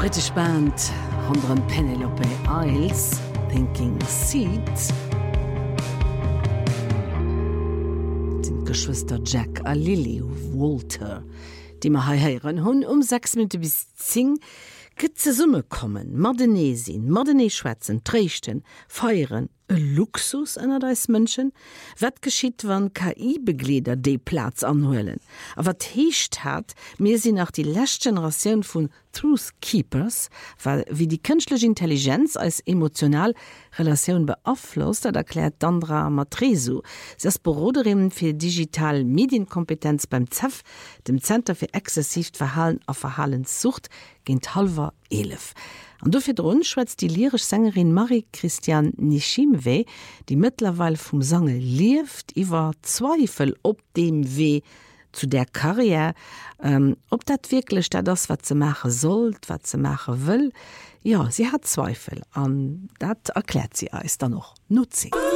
British Band ronderen Penelope Isles, Thinking Seed. Den Geschwister Jack a Lily Walter, die ma heieren hunn 6 Minuten bis 10 gëtt ze Summe kommen, Mardenesien, Mardenee schwätzen, trächten, feieren, e Luxus ënner deis Mënschen? Wat geschiet wann KI-Beglieder de Platz anhuelen? A wat heescht hat, mir sinn nach die lächt Generationun vun Truth Keepers, weil wie die künstliche Intelligenz als emotional Relation beeinflusst, das erklärt Dandra Matresu. Sie ist Beraterin für digital Medienkompetenz beim ZEF, dem Center für exzessiv Verhalten auf Verhaltenssucht, gegen halber 11. Und dafür drun schwätzt die lyrische Sängerin Marie-Christiane Nishimwe, die mittlerweile vom Sange lebt, über Zweifel ob dem Weh zu der Karriere, ob das wirklich das, was sie machen soll, was sie machen will. Ja, sie hat Zweifel, und das erklärt sie uns dann noch. Nutzi.